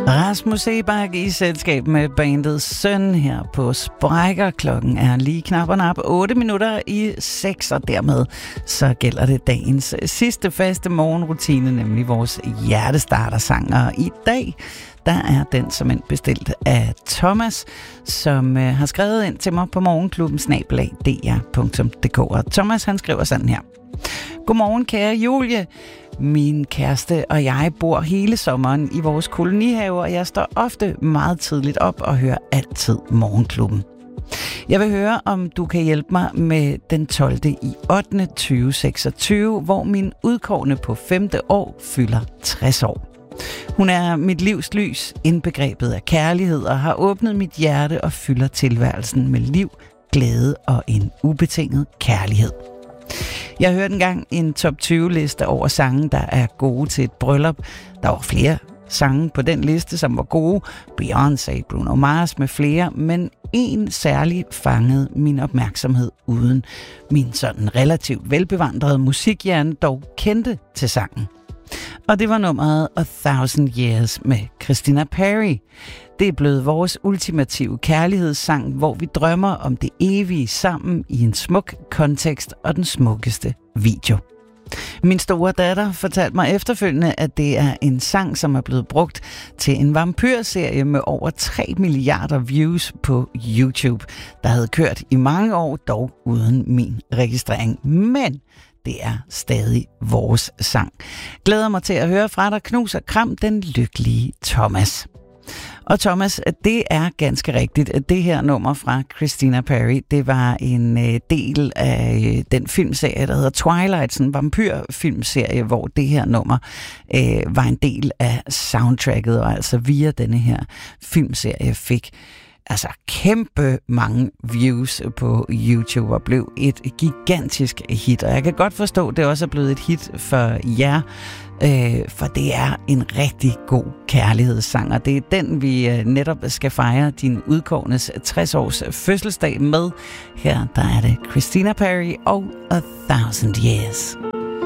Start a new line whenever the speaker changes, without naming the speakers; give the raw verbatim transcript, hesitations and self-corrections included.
Rasmus Seebach i selskab med bandet Søn her på Sprækker. Klokken er lige knap og nap otte minutter i seks, og dermed så gælder det dagens sidste faste morgenrutine, nemlig vores hjertestartersang. Og i dag, der er den som en bestilt af Thomas, som øh, har skrevet ind til mig på morgenklubben snabel-a d r punktum d k. Og Thomas, han skriver sådan her. Godmorgen, kære Julie. Min kæreste og jeg bor hele sommeren i vores kolonihave, og jeg står ofte meget tidligt op og hører altid morgenklubben. Jeg vil høre, om du kan hjælpe mig med den tolvte i ottende tyve seksogtyve, hvor min udkårne på femte år fylder tres år. Hun er mit livs lys, indbegrebet af kærlighed, og har åbnet mit hjerte og fylder tilværelsen med liv, glæde og en ubetinget kærlighed. Jeg hørte engang en top tyve-liste over sange, der er gode til et bryllup. Der var flere sange på den liste, som var gode. Beyoncé, Bruno Mars med flere, men en særlig fangede min opmærksomhed, uden min sådan relativt velbevandrede musikhjerne dog kendte til sangen. Og det var nummeret A Thousand Years med Christina Perri. Det er blevet vores ultimative kærlighedssang, hvor vi drømmer om det evige sammen i en smuk kontekst og den smukkeste video. Min store datter fortalte mig efterfølgende, at det er en sang, som er blevet brugt til en vampyrserie med over tre milliarder views på YouTube, der havde kørt i mange år, dog uden min registrering. Men det er stadig vores sang. Glæder mig til at høre fra dig. Knus og kram, den lykkelige Thomas. Og Thomas, det er ganske rigtigt, at det her nummer fra Christina Perri, det var en øh, del af øh, den filmserie, der hedder Twilight, sådan en vampyrfilmserie, hvor det her nummer øh, var en del af soundtracket, og altså via denne her filmserie fik altså kæmpe mange views på YouTube og blev et gigantisk hit. Og jeg kan godt forstå, at det også er blevet et hit for jer, øh, for det er en rigtig god kærlighedssang, og det er den, vi øh, netop skal fejre din udkårnes tres års fødselsdag med. Her der er det Christina Perri og A Thousand Years.